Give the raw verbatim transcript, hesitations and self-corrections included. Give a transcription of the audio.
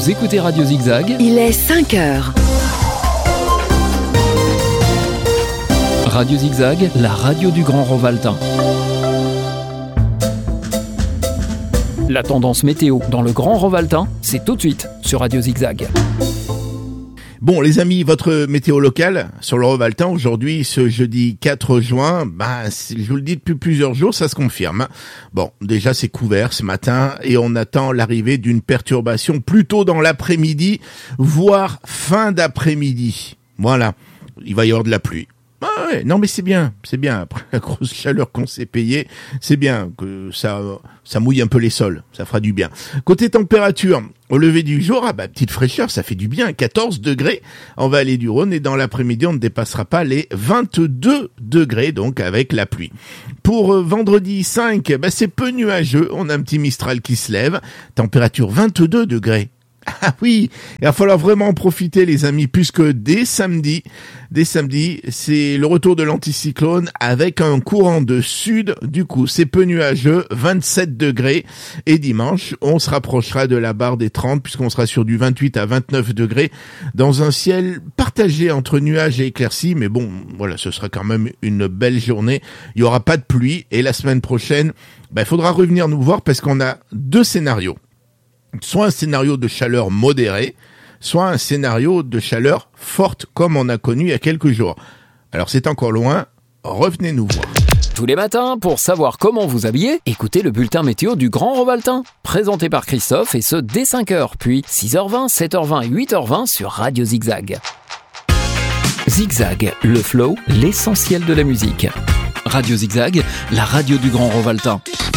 Vous écoutez Radio Zigzag. Il est cinq heures. Radio Zigzag, la radio du Grand Rovaltain. La tendance météo dans le Grand Rovaltain, c'est tout de suite sur Radio Zigzag. Bon les amis, votre météo locale sur le Rovaltain aujourd'hui, ce jeudi quatre juin, bah, je vous le dis depuis plusieurs jours, ça se confirme. Bon, déjà c'est couvert ce matin et on attend l'arrivée d'une perturbation plutôt dans l'après-midi, voire fin d'après-midi. Voilà, il va y avoir de la pluie. Ah ouais, non mais c'est bien, c'est bien, après la grosse chaleur qu'on s'est payée, c'est bien que ça ça mouille un peu les sols, ça fera du bien. Côté température, au lever du jour, ah bah petite fraîcheur, ça fait du bien, quatorze degrés en vallée du Rhône et dans l'après-midi on ne dépassera pas les vingt-deux degrés donc avec la pluie. Pour euh, vendredi cinq, bah c'est peu nuageux, on a un petit Mistral qui se lève, température vingt-deux degrés. Ah oui, il va falloir vraiment en profiter les amis, puisque dès samedi, dès samedi, c'est le retour de l'anticyclone avec un courant de sud, du coup c'est peu nuageux, vingt-sept degrés, et dimanche on se rapprochera de la barre des trente puisqu'on sera sur du vingt-huit à vingt-neuf degrés dans un ciel partagé entre nuages et éclaircies, mais bon voilà, ce sera quand même une belle journée, il y aura pas de pluie et la semaine prochaine, bah, il faudra revenir nous voir parce qu'on a deux scénarios. Soit un scénario de chaleur modérée, soit un scénario de chaleur forte comme on a connu il y a quelques jours. Alors c'est encore loin, revenez nous voir. Tous les matins, pour savoir comment vous habiller, écoutez le bulletin météo du Grand Rovaltain, présenté par Christophe et ce dès cinq heures, puis six heures vingt, sept heures vingt et huit heures vingt sur Radio Zigzag. Zigzag, le flow, l'essentiel de la musique. Radio Zigzag, la radio du Grand Rovaltain.